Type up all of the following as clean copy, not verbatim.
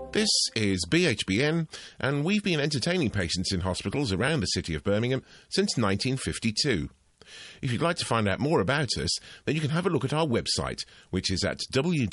This is BHBN, and we've been entertaining patients in hospitals around the city of Birmingham since 1952. If you'd like to find out more about us, then you can have a look at our website, which is at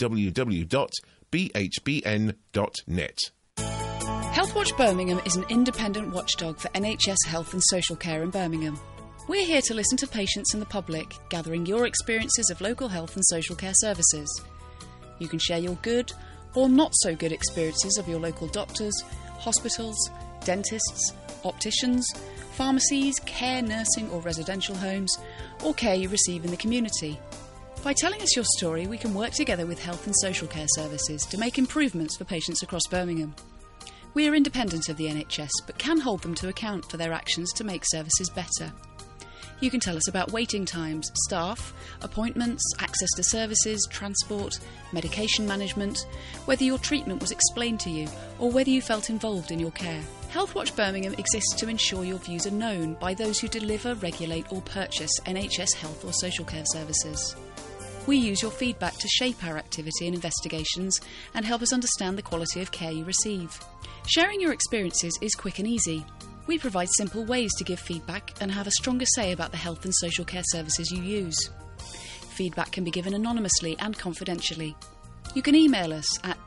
www.bhbn.net. Healthwatch Birmingham is an independent watchdog for NHS health and social care in Birmingham. We're here to listen to patients and the public, gathering your experiences of local health and social care services. You can share your good or not so good experiences of your local doctors, hospitals, dentists, opticians, pharmacies, care, nursing or residential homes, or care you receive in the community. By telling us your story, we can work together with health and social care services to make improvements for patients across Birmingham. We are independent of the NHS, but can hold them to account for their actions to make services better. You can tell us about waiting times, staff, appointments, access to services, transport, medication management, whether your treatment was explained to you, or whether you felt involved in your care. Healthwatch Birmingham exists to ensure your views are known by those who deliver, regulate or purchase NHS health or social care services. We use your feedback to shape our activity and investigations and help us understand the quality of care you receive. Sharing your experiences is quick and easy. We provide simple ways to give feedback and have a stronger say about the health and social care services you use. Feedback can be given anonymously and confidentially. You can email us at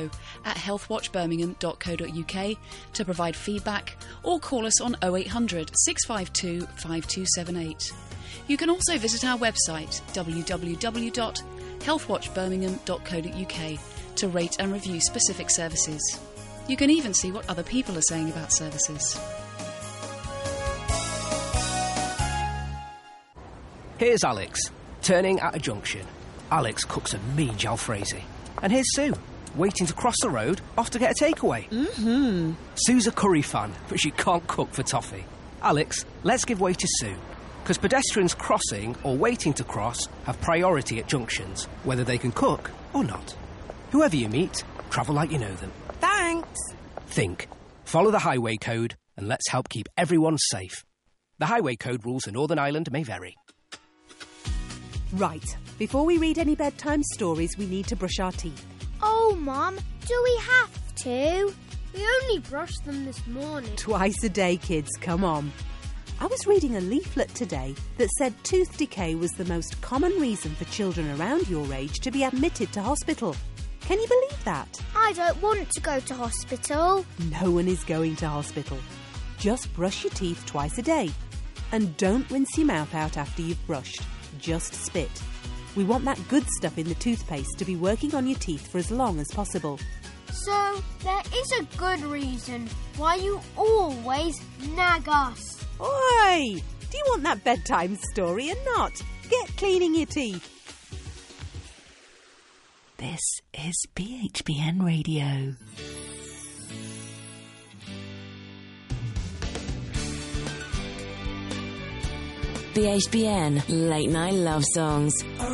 info@healthwatchbirmingham.co.uk to provide feedback, or call us on 0800 652 5278. You can also visit our website www.healthwatchbirmingham.co.uk to rate and review specific services. You can even see what other people are saying about services. Here's Alex, turning at a junction. Alex cooks a mean jalfrezi. And here's Sue, waiting to cross the road, off to get a takeaway. Sue's a curry fan, but she can't cook for toffee. Alex, let's give way to Sue, because pedestrians crossing or waiting to cross have priority at junctions, whether they can cook or not. Whoever you meet, travel like you know them. Thanks. Think. Follow the highway code, and let's help keep everyone safe. The highway code rules in Northern Ireland may vary. Right, before we read any bedtime stories, we need to brush our teeth. Oh, Mum, do we have to? We only brushed them this morning. Twice a day, kids, come on. I was reading a leaflet today that said tooth decay was the most common reason for children around your age to be admitted to hospital. Can you believe that? I don't want to go to hospital. No one is going to hospital. Just brush your teeth twice a day. And don't rinse your mouth out after you've brushed. Just spit. We want that good stuff in the toothpaste to be working on your teeth for as long as possible. So, there is a good reason why you always nag us. Oi! Do you want that bedtime story or not? Get cleaning your teeth. This is BHBN Radio. BHBN Late Night Love Songs.